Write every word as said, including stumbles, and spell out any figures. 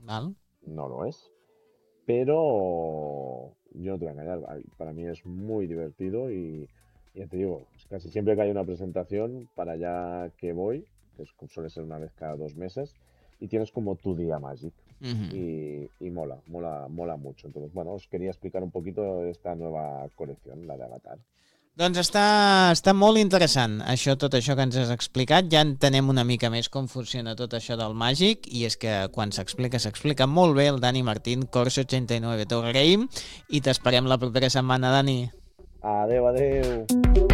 Val. no lo es. Pero yo no te voy a engañar, para mí es muy divertido y, y ya te digo, casi siempre que hay una presentación, para allá que voy, que es- suele ser una vez cada dos meses, y tienes como tu día Magic. Mhm. Y, y mola, mola, mola mucho. Entonces, bueno, os quería explicar un poquito de esta nueva colección, la de Avatar. Doncs està, està molt interessant, això, tot això que ens has explicat. Ja entenem una mica més com funciona tot això del màgic, i és que quan s'explica, s'explica molt bé. El Dani Martín, Corso ochenta y nueve, t'ho agraïm, i t'esperem la propera setmana, Dani. Adeu, adeu!